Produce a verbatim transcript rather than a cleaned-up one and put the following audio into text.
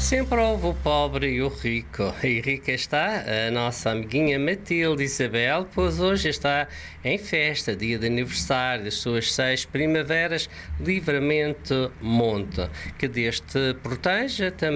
Sempre houve o pobre e o rico. E rica está a nossa amiguinha Matilde Isabel, pois hoje está em festa, dia de aniversário das suas seis primaveras, Livramento Monte. Que Deus te proteja também.